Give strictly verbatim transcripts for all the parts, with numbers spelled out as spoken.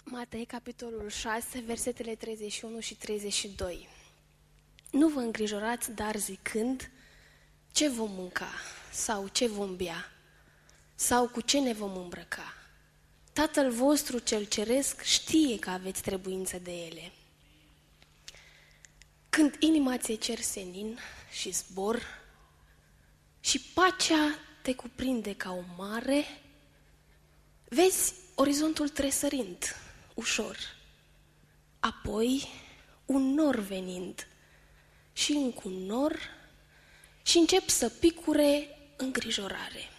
Matei, capitolul șase, versetele treizeci și unu și treizeci și doi. Nu vă îngrijorați, dar zicând, ce vom mânca sau ce vom bea sau cu ce ne vom îmbrăca. Tatăl vostru cel ceresc știe că aveți trebuință de ele. Când inima ți-e cer senin și zbor și pacea te cuprinde ca o mare, vezi orizontul tresărind ușor, apoi un nor venind și încă un nor și încep să picure îngrijorare.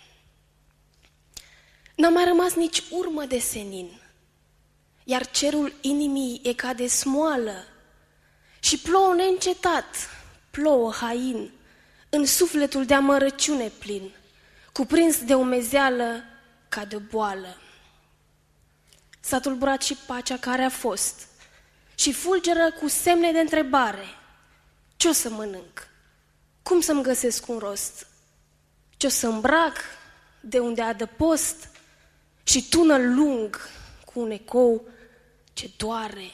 N-a mai rămas nici urmă de senin, iar cerul inimii e ca de smoală și plouă neîncetat, plouă hain, în sufletul de amărăciune plin, cuprins de umezeală ca de boală. S-a tulburat și pacea care a fost și fulgeră cu semne de întrebare. Ce-o să mănânc? Cum să-mi găsesc un rost? Ce-o să îmbrac? De unde adăpost? Și tună lung cu un ecou ce doare.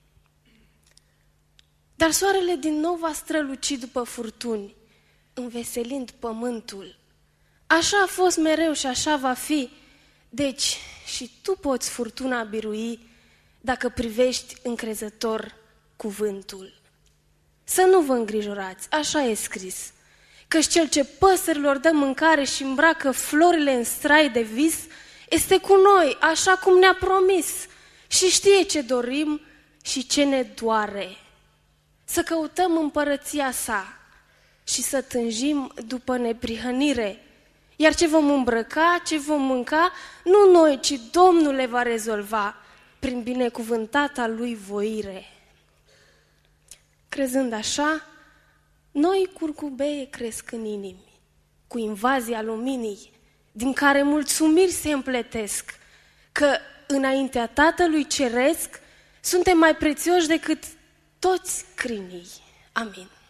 Dar soarele din nou va străluci după furtuni, înveselind pământul. Așa a fost mereu și așa va fi. Deci și tu poți furtuna birui dacă privești încrezător cuvântul. Să nu vă îngrijorați, așa e scris, căci cel ce păsărilor dă mâncare și îmbracă florile în strai de vis, este cu noi, așa cum ne-a promis, și știe ce dorim și ce ne doare. Să căutăm împărăția sa și să tânjim după neprihănire, iar ce vom îmbrăca, ce vom mânca, nu noi, ci Domnul le va rezolva prin binecuvântata lui voire. Crezând așa, noi curcubeie cresc în inimi, cu invazia luminii, din care mulțumiri se împletesc, că înaintea Tatălui Ceresc suntem mai prețioși decât toți crinii. Amin.